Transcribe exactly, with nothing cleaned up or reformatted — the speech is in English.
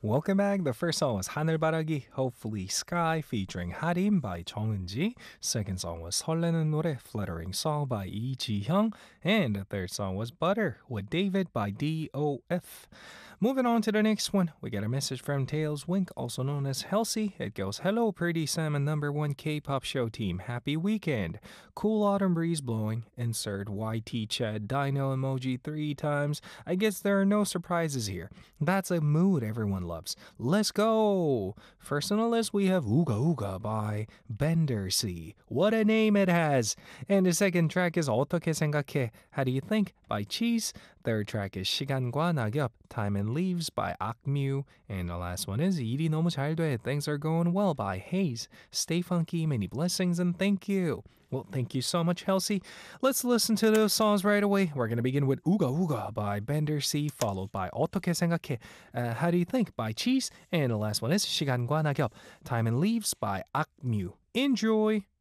Welcome back. The first song was 하늘바라기, Hopefully Sky featuring 하림 by 정은지. Second song was 설레는 노래, Fluttering Song by 이지형. And the third song was Butter with David by D O F. Moving on to the next one, we get a message from Tails Wink, also known as Halsey. It goes, Hello, Pretty Salmon number one K-pop show team. Happy weekend. Cool autumn breeze blowing. Insert Y T Chad Dino emoji three times. I guess there are no surprises here. That's a mood everyone loves. Let's go! First on the list, we have Ooga Ooga by Bender C. What a name it has! And the second track is 어떻게 생각해? How do you think? By Cheese. Third track is 시간과 낙엽, Time and Leaves by Akmu. And the last one is 일이 너무 잘 돼, Things Are Going Well by Haze. Stay funky, many blessings, and thank you. Well, thank you so much, Halsey. Let's listen to those songs right away. We're going to begin with Ooga Ooga by Bender C, followed by 어떻게 생각해? Uh, How do you think? By Cheese. And the last one is 시간과 낙엽, Time and Leaves by Akmu. Enjoy!